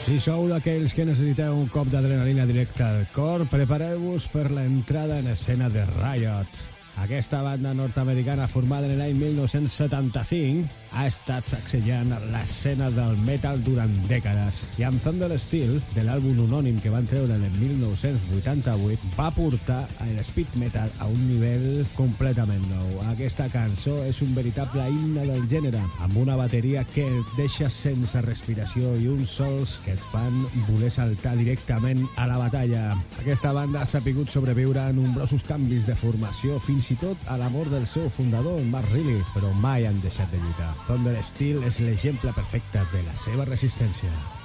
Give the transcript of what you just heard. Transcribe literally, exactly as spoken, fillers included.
Si sou d'aquells que necessiteu un cop d'adrenalina directa al cor, prepareu-vos per l'entrada en escena de Riot. Aquesta banda nord-americana formada en l'any mil nou-cents setanta-cinc ha estat sacsejant l'escena del metal durant dècades i amb Thunder Steel, de l'àlbum homònim que van treure en el mil nou-cents vuitanta-vuit, va portar el speed metal a un nivell completament nou. Aquesta cançó és un veritable himne del gènere, amb una bateria que et deixa sense respiració i uns sols que et fan voler saltar directament a la batalla. Aquesta banda ha sapigut sobreviure a nombrosos canvis de formació, fins i tot a la mort del seu fundador, Mark Reilly, però mai han deixat de lluitar. Thunder Steel és l'exemple perfecte de la seva resistència.